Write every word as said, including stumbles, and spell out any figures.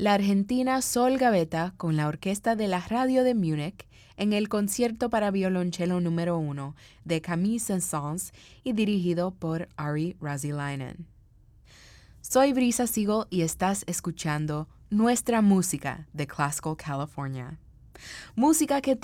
la argentina Sol Gavetta con la Orquesta de la Radio de Múnich en el concierto para violonchelo número uno de Camille Saint-Saëns y dirigido por Ari Razilainen. Soy Brisa Siegel y estás escuchando Nuestra Música de Classical California. Música que